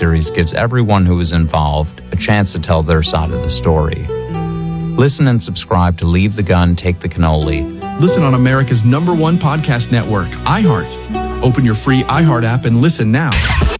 series gives everyone who is involved a chance to tell their side of the story. Listen and subscribe to Leave the Gun, Take the Cannoli. Listen on America's #1 podcast network, iHeart. Open your free iHeart app and listen now.